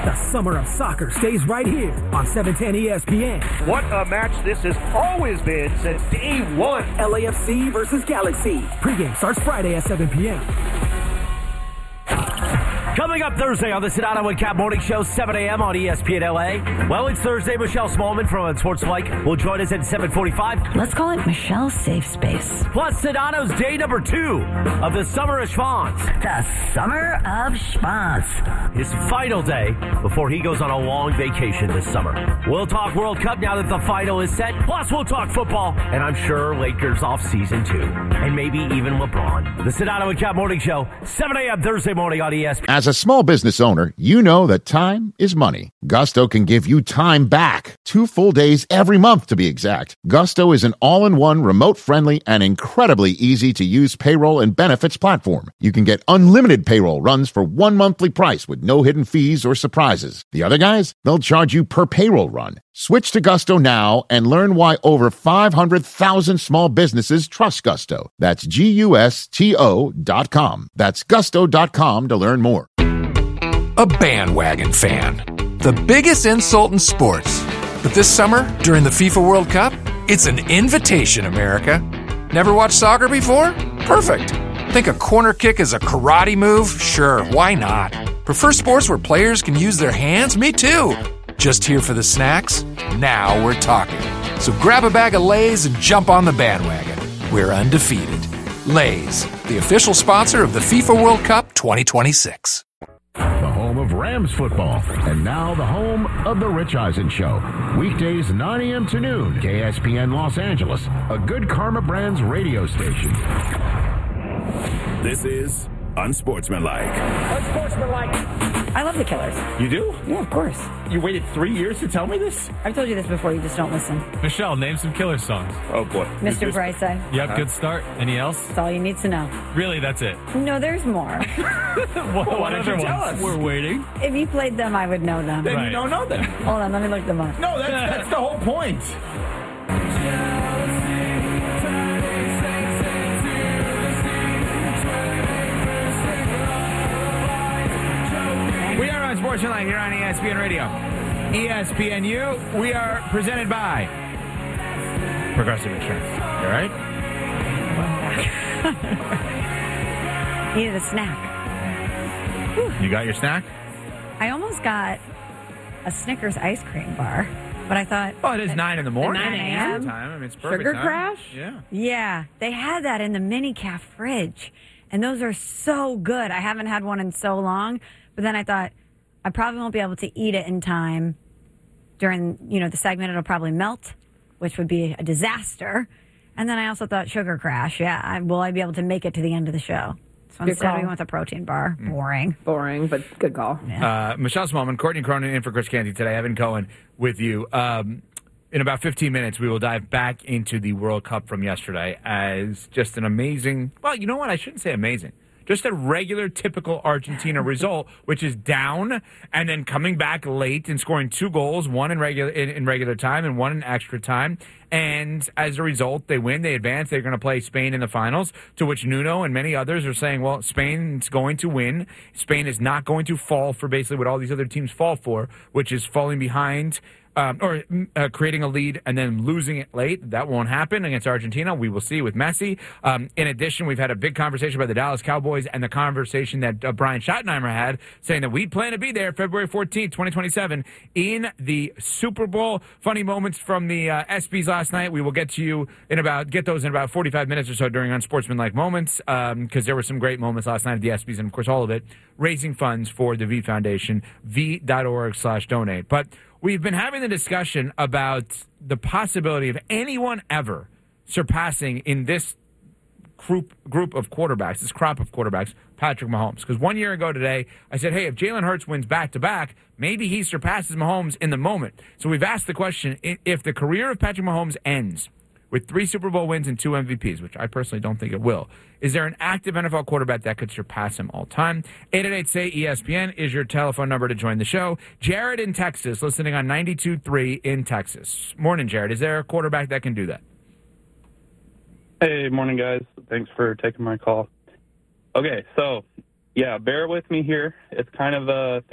The summer of soccer stays right here on 710 ESPN. What a match this has always been since day one. LAFC versus Galaxy. Pregame starts Friday at 7 p.m. Coming up Thursday on the Sedano and Cap Morning Show, 7 a.m. on ESPN LA. Well, it's Thursday. Michelle Smallman from Sportsflight will join us at 7:45. Let's call it Michelle's Safe Space. Plus, Sedano's day number 2 of the Summer of Schwans. The Summer of Schwans. His final day before he goes on a long vacation this summer. We'll talk World Cup now that the final is set. Plus, we'll talk football. And I'm sure Lakers off season 2. And maybe even LeBron. The Sedano and Cap Morning Show, 7 a.m. Thursday morning on ESPN. As a small business owner, you know that time is money. Gusto can give you time back. 2 full days every month, to be exact. Gusto is an all-in-one, remote-friendly, and incredibly easy-to-use payroll and benefits platform. You can get unlimited payroll runs for 1 monthly price with no hidden fees or surprises. The other guys, they'll charge you per payroll run. Switch to Gusto now and learn why over 500,000 small businesses trust Gusto. That's GUSTO.com. That's gusto.com to learn more. A bandwagon fan. The biggest insult in sports. But this summer, during the FIFA World Cup, it's an invitation, America. Never watched soccer before? Perfect. Think a corner kick is a karate move? Sure, why not? Prefer sports where players can use their hands? Me too. Just here for the snacks? Now we're talking. So grab a bag of Lay's and jump on the bandwagon. We're undefeated. Lay's, the official sponsor of the FIFA World Cup 2026. The home of Rams football, and now the home of The Rich Eisen Show. Weekdays 9 a.m. to noon, KSPN Los Angeles, a Good Karma Brands radio station. This is Unsportsmanlike. Unsportsmanlike. I love the Killers. You do? Yeah, of course. You waited 3 years to tell me this? I've told you this before, you just don't listen. Michelle, name some Killers songs. Oh, boy. Mr. Brightside. Yep, good start. Any else? That's all you need to know. Really, that's it? No, there's more. What other ones? We're waiting. If you played them, I would know them. Then you don't know them. Hold on, let me look them up. No, that's the whole point. We are on Sportsmanlike here on ESPN Radio. ESPNU, we are presented by Progressive Insurance. You all right? Needed a snack. Whew. You got your snack? I almost got a Snickers ice cream bar, but I thought... Oh, it is 9 in the morning. 9 a.m.? Time. I mean, it's perfect Sugar time. Crash? Yeah. Yeah, they had that in the mini calf fridge, and those are so good. I haven't had one in so long, but then I thought I probably won't be able to eat it in time during, the segment. It'll probably melt, which would be a disaster. And then I also thought Sugar Crash. Yeah, will I be able to make it to the end of the show? So instead we went with a protein bar. Boring, but good call. Yeah. Michelle Smallman, Courtney Cronin in for Chris Canty today. Evan Cohen with you. In about 15 minutes, we will dive back into the World Cup from yesterday as just an amazing, well, you know what? I shouldn't say amazing. Just a regular, typical Argentina result, which is down and then coming back late and scoring 2 goals, one in regular time and one in extra time. And as a result, they win, they advance. They're going to play Spain in the finals, to which Nuno and many others are saying, well, Spain's going to win. Spain is not going to fall for basically what all these other teams fall for, which is falling behind or creating a lead and then losing it late. That won't happen against Argentina. We will see with Messi. In addition, we've had a big conversation about the Dallas Cowboys and the conversation that Brian Schottenheimer had, saying that we plan to be there February 14th, 2027, in the Super Bowl. Funny moments from the ESPYs last night. We will get those in about 45 minutes or so during Unsportsmanlike Moments, because there were some great moments last night at the ESPYs, and of course all of it raising funds for the V Foundation, v.org/donate. But we've been having the discussion about the possibility of anyone ever surpassing in this group of quarterbacks, this crop of quarterbacks, Patrick Mahomes. Because 1 year ago today, I said, hey, if Jalen Hurts wins back-to-back, maybe he surpasses Mahomes in the moment. So we've asked the question, if the career of Patrick Mahomes ends with 3 Super Bowl wins and 2 MVPs, which I personally don't think it will, is there an active NFL quarterback that could surpass him all time? 888-SAY-ESPN is your telephone number to join the show. Jared in Texas, listening on 92.3 in Texas. Morning, Jared. Is there a quarterback that can do that? Hey, morning, guys. Thanks for taking my call. Okay, so, yeah, bear with me here. It's kind of a